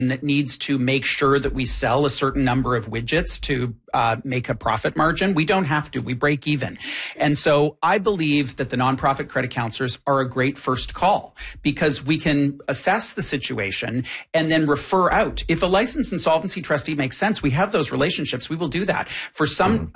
that needs to make sure that we sell a certain number of widgets to make a profit margin. We don't have to. We break even. And so I believe that the nonprofit credit counselors are a great first call because we can assess the situation and then refer out. If a licensed insolvency trustee makes sense, we have those relationships. We will do that. For some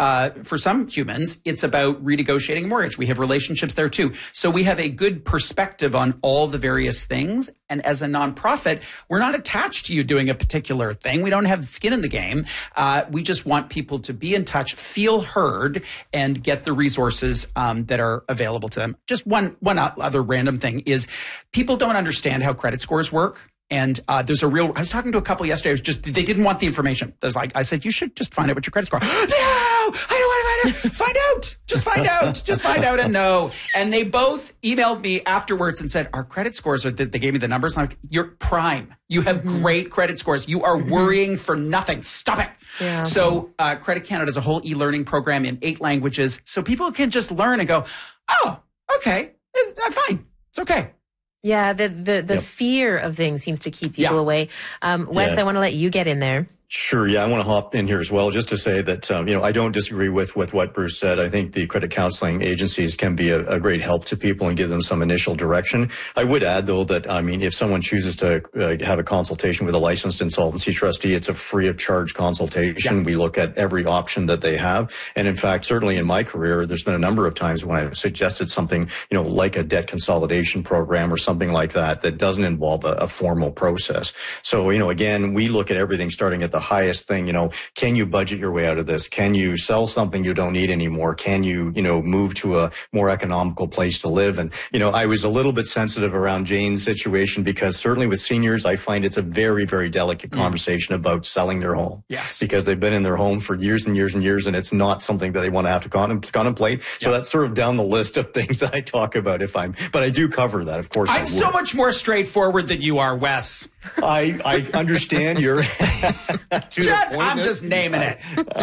humans, it's about renegotiating a mortgage. We have relationships there too. So we have a good perspective on all the various things. And as a nonprofit, we're not attached to you doing a particular thing. We don't have skin in the game. We just want people to be in touch, feel heard, and get the resources that are available to them. Just one other random thing is people don't understand how credit scores work. And I was talking to a couple yesterday. They didn't want the information. I said, you should just find out what your credit score. No, I don't want to find out. Find out. Just find out and know. And they both emailed me afterwards and said, our credit scores they gave me the numbers. And I'm like, you're prime. You have great credit scores. You are worrying for nothing. Stop it. Yeah. So Credit Canada has a whole e-learning program in 8 languages. So people can just learn and go, oh, okay, I'm fine. It's okay. Yeah, the fear of things seems to keep people away. Wes, I want to let you get in there. Sure. Yeah, I want to hop in here as well, just to say that, I don't disagree with what Bruce said. I think the credit counseling agencies can be a great help to people and give them some initial direction. I would add, though, that, if someone chooses to have a consultation with a licensed insolvency trustee, it's a free of charge consultation. Yeah. We look at every option that they have. And in fact, certainly in my career, there's been a number of times when I've suggested something, like a debt consolidation program or something like that doesn't involve a formal process. So, again, we look at everything starting at the highest thing. Can you budget your way out of this? Can you sell something you don't need anymore? Can you, move to a more economical place to live? And, I was a little bit sensitive around Jane's situation because certainly with seniors, I find it's a very, very delicate conversation about selling their home. Yes. Because they've been in their home for years and years and years, and it's not something that they want to have to contemplate. So that's sort of down the list of things that I talk about but I do cover that, of course. I'm so much more straightforward than you are, Wes. I understand your... I'm just naming it.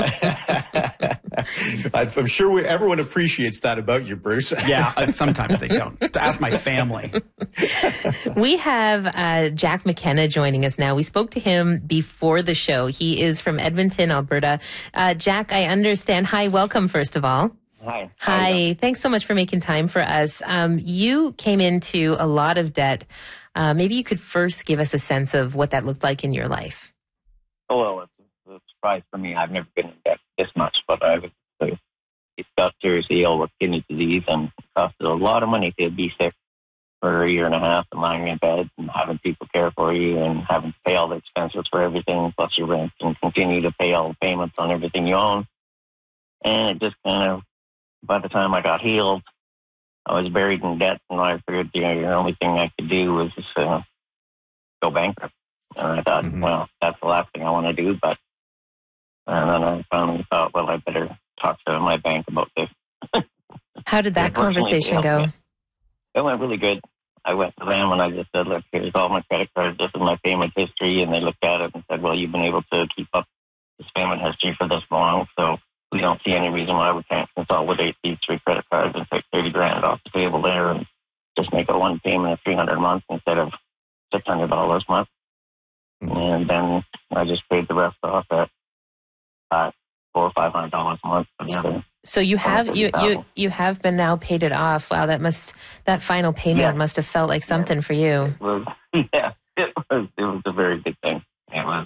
I'm sure everyone appreciates that about you, Bruce. Yeah, sometimes they don't. Ask my family. We have Jack McKenna joining us now. We spoke to him before the show. He is from Edmonton, Alberta. Jack, I understand. Hi, welcome, first of all. Hi. Hi. Thanks so much for making time for us. You came into a lot of debt. Maybe you could first give us a sense of what that looked like in your life. Well, it's a surprise for me. I've never been in debt this much, but I got seriously ill with kidney disease, and it costed a lot of money to be sick for a year and a half and lying in bed and having people care for you and having to pay all the expenses for everything, plus your rent, and continue to pay all the payments on everything you own. And it just kind of, by the time I got healed, I was buried in debt, and I figured the only thing I could do was just go bankrupt. And I thought, well, that's the last thing I want to do. And then I finally thought, well, I better talk to my bank about this. How did that conversation go? It went really good. I went to them and I just said, look, here's all my credit cards. This is my payment history. And they looked at it and said, well, you've been able to keep up this payment history for this long. So we don't see any reason why we can't consolidate these 3 credit cards and take $30,000 off the table there and just make a one payment of $300 a month instead of $600 a month. And then I just paid the rest off at $400 or $500 a month for the other. So you have been now paid it off. Wow, that final payment must have felt like something for you. It was a very big thing. It was.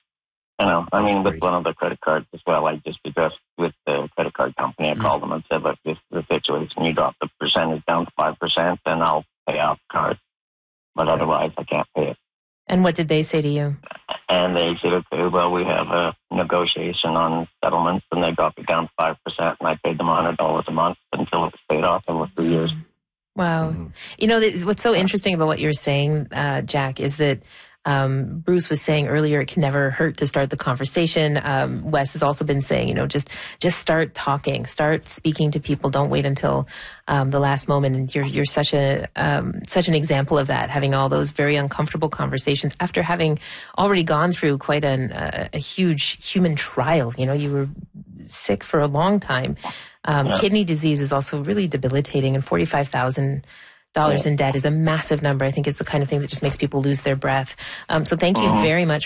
With one of the credit cards as well, I just addressed with the credit card company. I called them and said, look, this is the situation. You drop the percentage down to 5%, then I'll pay off the card. But otherwise, I can't pay it. And what did they say to you? And they said, okay, well, we have a negotiation on settlements, and they dropped it down to 5%, and I paid them $100 a month until it was paid off over 3 years. Wow. What's so interesting about what you're saying, Jack, is that Bruce was saying earlier, it can never hurt to start the conversation. Wes has also been saying, just start talking, start speaking to people. Don't wait until the last moment. And you're such an example of that, having all those very uncomfortable conversations after having already gone through quite a huge human trial. You were sick for a long time. Kidney disease is also really debilitating, and $45,000 in debt is a massive number. I think it's the kind of thing that just makes people lose their breath. So thank you very much